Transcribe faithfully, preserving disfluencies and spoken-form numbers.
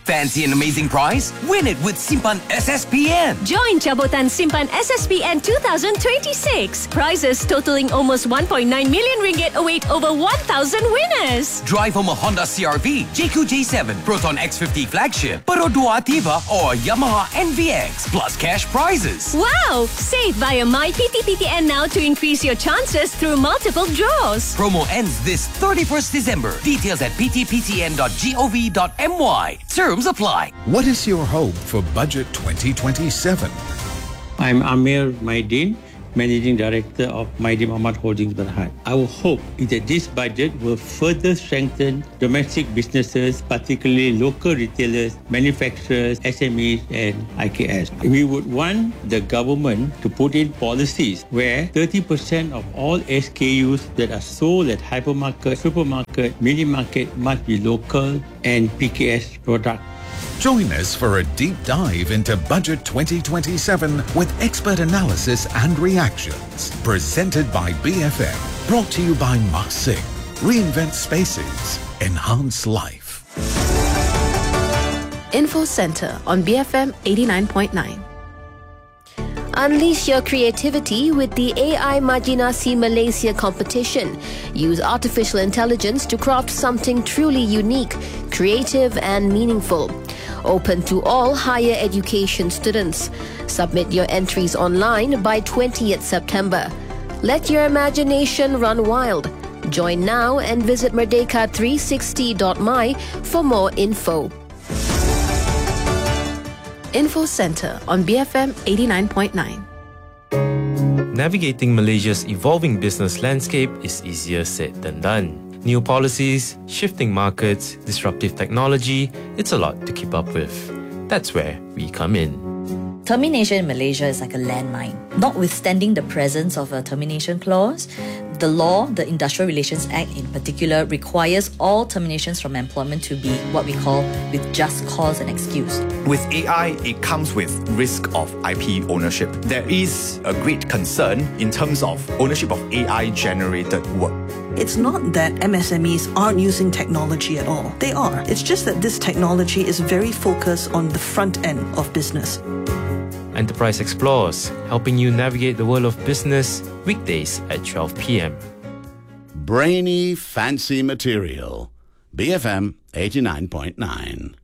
Fancy an amazing prize? Win it with Simpan S S P N. Join Jabotan Simpan S S P N twenty twenty-six. Prizes totaling almost one point nine million ringgit await over one thousand winners. Drive home a Honda C R V, J Q J seven, Proton X fifty flagship, Perodua Ativa, or Yamaha N V X, plus cash prizes. Wow! Save via My P T P T N now to increase your chances through multiple draws. Promo ends this thirty-first December. Details at p t p t n dot gov dot m y. Terms apply. What is your hope for Budget twenty twenty-seven? I'm Amir Maidin, Managing Director of Maidin Mohamad Holdings Berhad. Our hope is that this budget will further strengthen domestic businesses, particularly local retailers, manufacturers, S M Es and I K S. We would want the government to put in policies where thirty percent of all S K Us that are sold at hypermarket, supermarket, mini market must be local and P K S products. Join us for a deep dive into Budget twenty twenty-seven with expert analysis and reactions. Presented by B F M. Brought to you by Mas Singh. Reinvent spaces. Enhance life. Info Center on B F M eighty-nine point nine. Unleash your creativity with the A I Majinasi Malaysia competition. Use artificial intelligence to craft something truly unique, creative and meaningful. Open to all higher education students. Submit your entries online by twentieth September. Let your imagination run wild. Join now and visit merdeka three sixty dot my for more info. Info Center on B F M eighty-nine point nine. Navigating Malaysia's evolving business landscape is easier said than done. New policies, shifting markets, disruptive technology, it's a lot to keep up with. That's where we come in. Termination in Malaysia is like a landmine. Notwithstanding the presence of a termination clause, the law, the Industrial Relations Act in particular, requires all terminations from employment to be what we call with just cause and excuse. With A I, it comes with risk of I P ownership. There is a great concern in terms of ownership of A I-generated work. It's not that M S M Es aren't using technology at all. They are. It's just that this technology is very focused on the front end of business. Enterprise Explores, helping you navigate the world of business, weekdays at twelve p.m. Brainy, fancy material. B F M eighty-nine point nine.